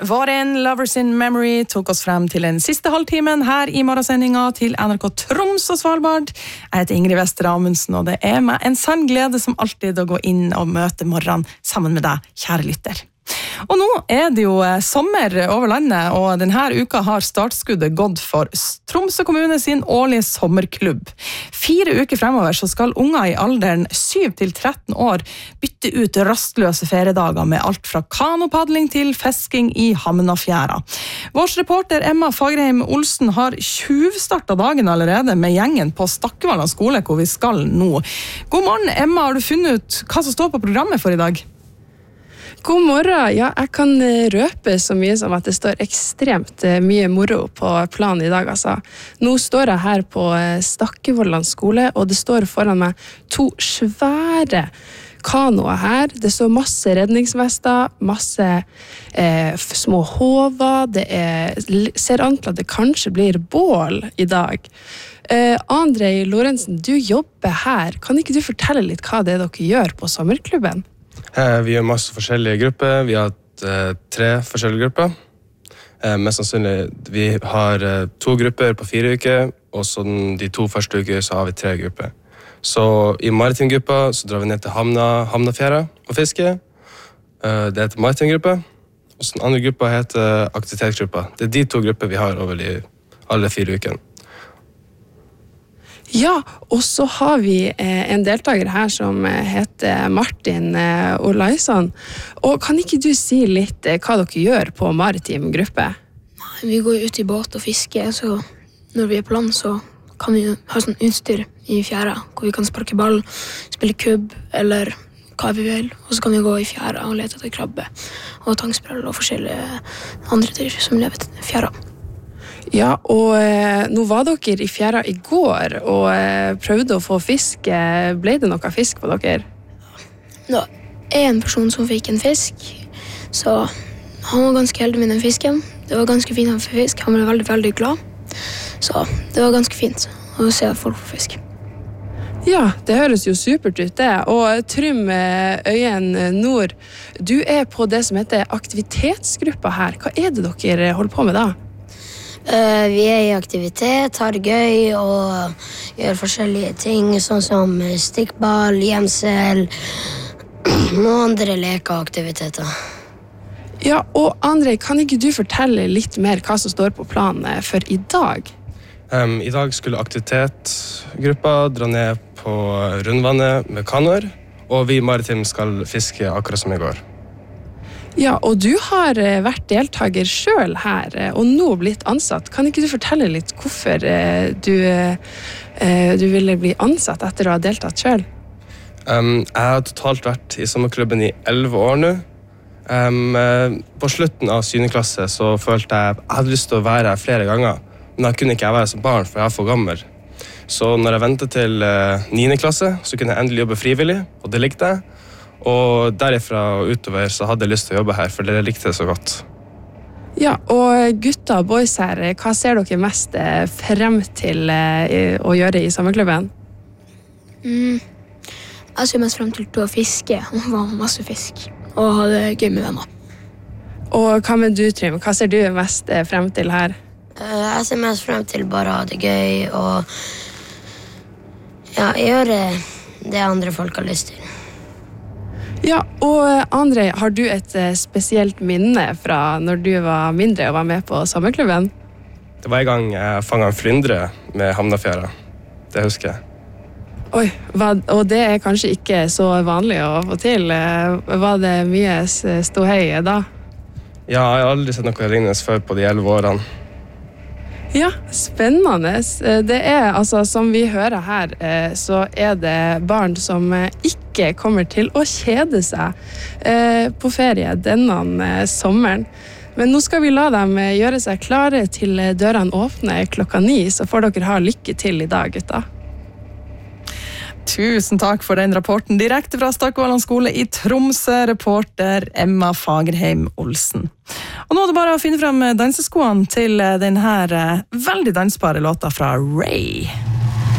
Var en Lovers in Memory tok oss frem til den siste halvtimen her i morgensendinga til NRK Troms og Svalbard. Jeg heter Ingrid Wester Amundsen, og det er meg en sann glede som alltid å gå inn og møte morgenen sammen med deg, kjære lytter. Og nå er det jo sommer over landet, og denne uka har startskuddet gått for Tromsø kommune sin årlige sommerklubb. 4 uker fremover så skal unger i alderen 7 til 13 år bytte ut rastløse feriedager med alt fra kanopadling til fisking i Hamnafjæra. Vår reporter Emma Fagerheim Olsen har tjuvstartet dagen allerede med gjengen på Stakkevallan skole, hvor vi skal nå. God morgen, Emma. Har du funnet ut hva som står på programmet for i dag? God morgen. Ja, jeg kan røpe så mye som at det står ekstremt mye moro på planen i dag. Altså. Nå står jeg her på Stakkevallan skole, og det står foran meg 2 svære kanoer her. Det står masse redningsvester, masse små håver. Det ser an til at det kanskje blir bål i dag. Andrei Lorentzen, du jobber her. Kan ikke du fortelle litt hva det er dere gjør på sommerklubben? Vi gjør masse forskjellige grupper. Vi har hatt 3 forskjellige grupper. Mest sannsynlig, vi har 2 grupper på 4 uker, og så de 2 første uker så har vi 3 grupper. Så i maritimgruppa så drar vi ned til Hamnafjæra og fisker. Det heter maritimgruppa, og så den andre gruppa heter aktivitetsgruppa. Det er de 2 grupper vi har over alle 4 ukene. Ja, og så har vi en deltaker her som heter Martin Olaison. Og kan ikke du si litt hva dere gjør på maritim gruppe? Vi går ut i båt og fisker, så når vi er på land så kan vi ha sånn utstyr i fjæra, hvor vi kan sparke ball, spille kubb eller hva vi vil. Og så kan vi gå i fjæra og lete etter krabbe og tangsprell og forskjellige andre dyr som lever i fjæra. Ja, og nå var dere i fjæra i går og prøvde å få fisk. Ble det noe fisk på dere? Det var en person som fikk en fisk, så han var ganske heldig med den fisken. Det var ganske fint å få fisk, han ble veldig, veldig glad. Så det var ganske fint å se at folk får fisk. Ja, det høres jo supert ut det. Og Trym Øyen Nord, du er på det som heter aktivitetsgruppa her. Hva er det dere holder på med da? Vi er i aktivitet, har det gøy og gjør forskjellige ting, sånn som stikkball, gjemsel og andre leker og aktiviteter. Ja, og Andrei, kan ikke du fortelle litt mer hva som står på planen for i dag? I dag skulle aktivitetsgruppa dra ned på rundvannet med kanoer, og vi maritim skal fiske akkurat som i går. Ja, og du har vært deltaker selv her, og nå blitt ansatt. Kan ikke du fortelle litt hvorfor du ville bli ansatt etter å ha deltatt selv? Jeg har totalt vært i sommerklubben i 11 år nå. På slutten av 7. klasse så følte jeg hadde lyst til å være her flere ganger, men da kunne ikke jeg være som barn, for jeg er for gammel. Så når jeg ventet til 9. klasse, så kunne jeg endelig jobbe frivillig, og det likte jeg. Og derifra og utover så hadde jeg lyst til å jobbe her, for dere likte det så godt. Ja, og gutta og boys her, hva ser dere mest frem til å gjøre i sommerklubben? Jeg ser mest frem til å fiske, og få masse fisk, og ha det gøy med venner. Og hva med du, Trym? Hva ser du mest frem til her? Jeg ser mest frem til bare å ha det gøy, og ja, gjøre det andre folk har lyst til. Ja, og Andrei, har du et spesielt minne fra når du var mindre og var med på sommerklubben? Det var en gang jeg fanget en flyndre med Hamnafjæra. Det husker jeg. Oi, og det er kanskje ikke så vanlig å få til. Var det mye ståhei da? Ja, jeg har aldri sett noe lignende før på de 11 årene. Ja, spennende. Det er, altså, som vi hører her, så er det barn som ikke kommer til å kjede seg på ferie denne sommeren. Men nå skal vi la dem gjøre seg klare til dørene åpner 9:00, så får dere ha lykke til i dag, gutta. Tusen takk for den rapporten direkte fra Stakkevallan skole i Tromsø, reporter Emma Fagerheim Olsen. Og nå er det bare å finne frem danseskoene til denne veldig dansbare låta fra Ray.